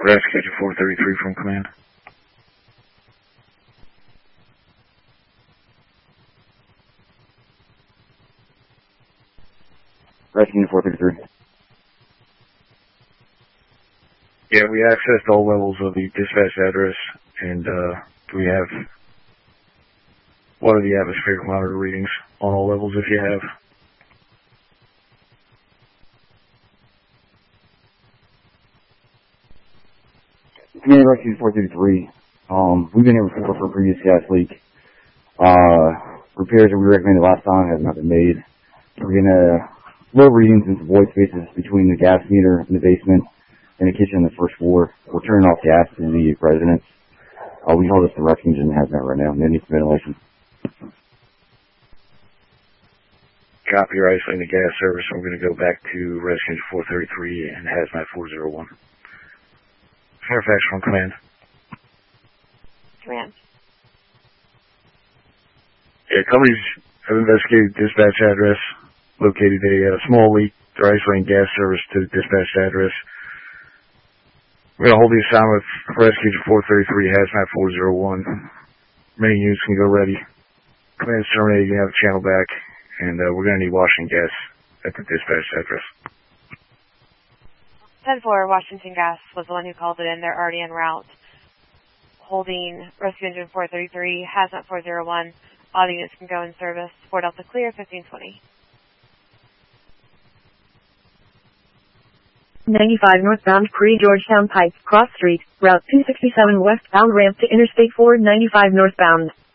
Rescue Engine 433 from command. Rescue Engine 433. Yeah, we accessed all levels of the dispatch address, and we have what are the atmospheric monitor readings on all levels if you have. Command Rescue 433. We've been here before for a previous gas leak. Repairs that we recommended last time have not been made. We're getting low readings in some void spaces between the gas meter in the basement and the kitchen on the first floor. We're turning off gas to the residents. We hold this the rescue engine hazmat right now, and it needs ventilation. Copy, you're isolating the gas service. We're going to go back to Rescue Engine 433 and hazmat 401. Fairfax from command. Command. Yeah, companies have investigated dispatch address, located a small leak. They're isolating gas service to the dispatch address. We're going to hold the assignment for Rescue Engine 433, hazmat 401. Many units can go ready. Command's terminated, you can have a channel back, and we're going to need washing gas at the dispatch address. 10-4, Washington Gas was the one who called it in. They're already en route. Holding Rescue Engine 433, hazmat 401. All the units can go in service. 4 Delta clear, 1520. 95 northbound pre-Georgetown Pike, Cross Street, Route 267 westbound ramp to Interstate 495 northbound.